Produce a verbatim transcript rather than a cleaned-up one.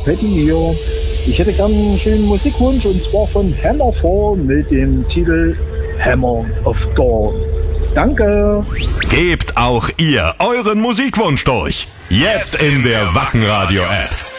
Patty hier. Ich hätte gern einen schönen Musikwunsch und zwar von Hammerfall mit dem Titel Hammer of Dawn. Danke. Gebt auch ihr euren Musikwunsch durch. Jetzt in der Wacken Radio App.